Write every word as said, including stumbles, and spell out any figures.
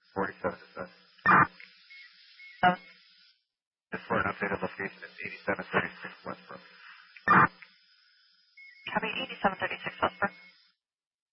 forty-seven is that. Um, Just for an updated location, it's eighty-seven thirty-six Westbrook. Copy eighty-seven thirty-six Westbrook.